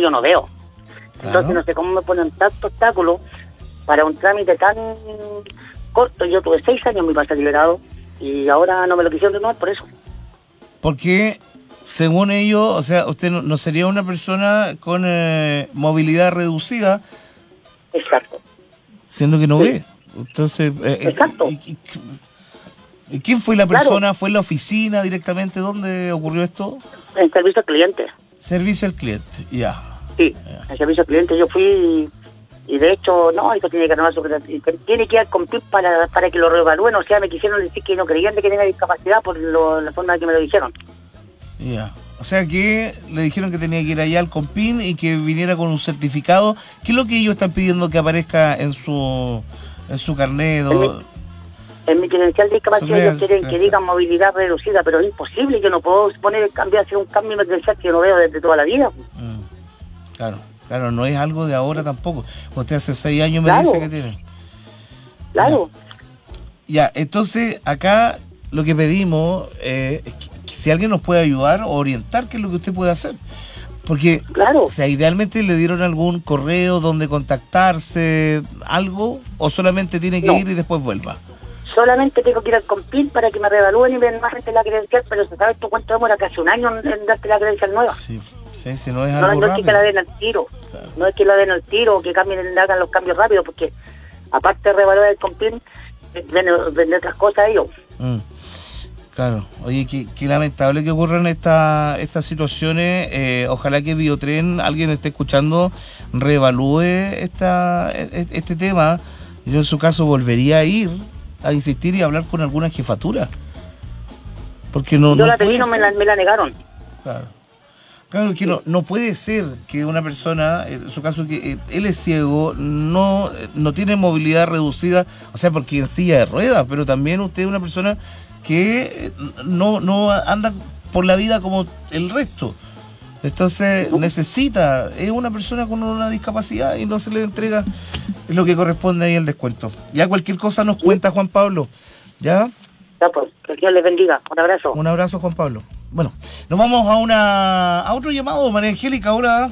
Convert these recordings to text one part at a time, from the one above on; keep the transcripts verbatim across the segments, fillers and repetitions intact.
yo no veo. Entonces Claro. no sé cómo me ponen tanto obstáculo para un trámite tan corto. Yo tuve seis años mi pase liberado y ahora no me lo quisieron renovar por eso. Porque, según ellos, o sea, usted no, no sería una persona con eh, movilidad reducida, Exacto. siendo que no Sí. ve. Entonces, eh, Exacto. ¿y, y- y quién fue la Claro. persona? ¿Fue en la oficina directamente? ¿Dónde ocurrió esto? En servicio al cliente. Servicio al cliente, ya. Sí, en servicio al cliente yo fui y, y de hecho, no, esto tiene que renovar su y que tiene que ir con P I B para, para que lo reevalúen. O sea, me quisieron decir que no creían de que tenga discapacidad por lo, la forma en que me lo dijeron. Ya. O sea que le dijeron que tenía que ir allá al Compin y que viniera con un certificado. ¿Qué es lo que ellos están pidiendo que aparezca en su en su carnet? En o- En mi credencial de discapacidad ellos Su quieren que credencial. diga movilidad reducida, pero es imposible. Yo no puedo poner el cambio, hacer un cambio en mi credencial que yo no veo desde toda la vida. Mm, Claro, claro, no es algo de ahora tampoco. Usted hace seis años me Claro. dice que tiene. Claro. Ya, entonces acá lo que pedimos eh, es que, que si alguien nos puede ayudar o orientar qué es lo que usted puede hacer. Porque, Claro. o sea, idealmente le dieron algún correo donde contactarse, algo, o solamente tiene que No. ir y después vuelva. Solamente tengo que ir al Compin para que me reevalúen y me den más gente la credencial, pero se sabe tú cuánto demora, casi un año en, en darte la credencial nueva. Sí, sí, si no es No, algo no es que la rápido. den al tiro, Claro. no es que la den al tiro o que cambien, hagan los cambios rápidos, porque aparte de reevaluar el Compin, venden, venden otras cosas ellos. Mm, Claro, oye, qué, qué lamentable que ocurran esta, estas situaciones. Eh, ojalá que Biotren, alguien esté escuchando, reevalúe esta, e- este tema. Yo en su caso volvería a ir, a insistir y a hablar con alguna jefatura. Porque no, Yo no la pedí, puede no me ser. la, me la negaron. Claro, claro que no, no puede ser que una persona, en su caso que eh, él es ciego, no, no tiene movilidad reducida, o sea, porque en silla de ruedas, pero también usted es una persona que eh, no, no anda por la vida como el resto. Entonces necesita, es una persona con una discapacidad y no se le entrega lo que corresponde ahí el descuento. Ya cualquier cosa nos cuenta Juan Pablo. ¿Ya? Ya pues, que Dios les bendiga. Un abrazo. Un abrazo, Juan Pablo. Bueno, nos vamos a una a otro llamado, María Angélica, ahora.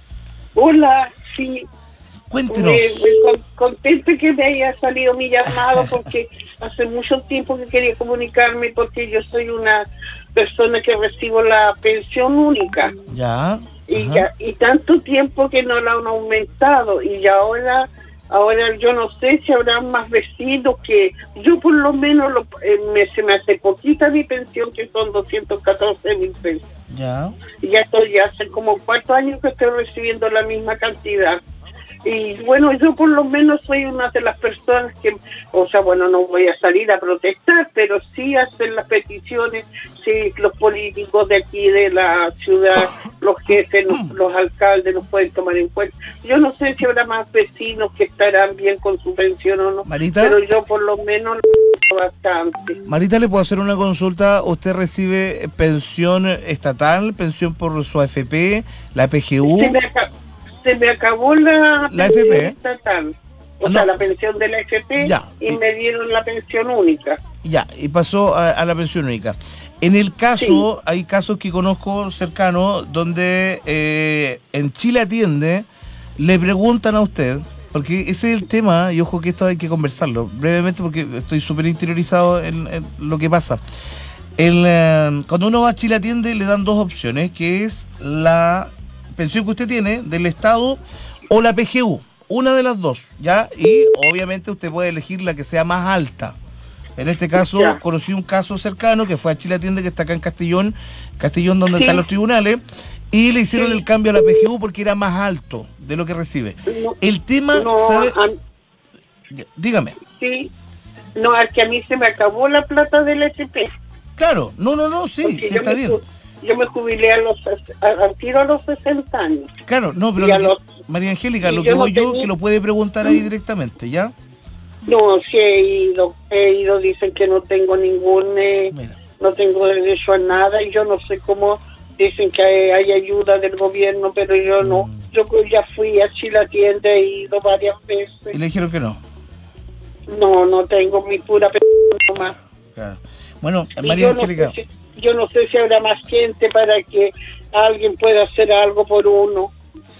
Hola, sí, Cuéntenos. me, me con- contento que me haya salido mi llamado porque hace mucho tiempo que quería comunicarme porque yo soy una persona que recibo la pensión única Ya. y ajá. ya y tanto tiempo que no la han aumentado y ya ahora ahora yo no sé si habrá más vecinos que yo por lo menos lo, eh, me, se me hace poquita mi pensión que son doscientos catorce mil pesos. Ya. Y ya estoy, ya hace como cuatro años que estoy recibiendo la misma cantidad. Y bueno, yo por lo menos soy una de las personas que, o sea, bueno, no voy a salir a protestar, pero sí hacer las peticiones, si los políticos de aquí, de la ciudad, los jefes, los, los alcaldes nos pueden tomar en cuenta. Yo no sé si habrá más vecinos que estarán bien con su pensión o no, Marita. pero yo por lo menos lo bastante. Marita, ¿le puedo hacer una consulta? ¿Usted recibe pensión estatal, pensión por su A F P, la P G U? Se me, aca- se me acabó la, La pensión F P. estatal, o No. sea, la pensión de la F P Ya. y me dieron la pensión única. Ya, y pasó a, a la pensión única. En el caso, Sí. hay casos que conozco cercanos donde eh, en Chile Atiende le preguntan a usted, porque ese es el tema, y ojo que esto hay que conversarlo brevemente porque estoy súper interiorizado en, en lo que pasa. El, eh, cuando uno va a Chile Atiende le dan dos opciones, que es la pensión que usted tiene del Estado o la P G U, una de las dos, ¿ya? Y obviamente usted puede elegir la que sea más alta. En este caso, Ya. conocí un caso cercano que fue a Chile Atiende, que está acá en Castellón, Castellón donde Sí. están los tribunales, y le hicieron Sí. el cambio a la P G U porque era más alto de lo que recibe. No, El tema, no, ¿sabe? a- Dígame. sí, no, es que a mí se me acabó la plata del S P. Claro, no, no, no, sí, porque sí yo está me bien. ju- Yo me jubilé a los, a, al tiro a los sesenta años. Claro, no, pero Y a lo que- los- María Angélica, y lo yo que no voy yo, tenía- que lo puede preguntar ahí directamente, ¿ya? No, sí he ido, he ido, dicen que no tengo ningún, eh, Mira. no tengo derecho a nada y yo no sé cómo, dicen que hay, hay ayuda del gobierno, pero yo no. Mm. Yo ya fui a Chile Atiende, he ido varias Y veces. le dijeron que no. No, no tengo mi pura pensión nomás. Claro. Bueno, Y María yo no Angélica, sé si- yo no sé si habrá más gente para que alguien pueda hacer algo por uno.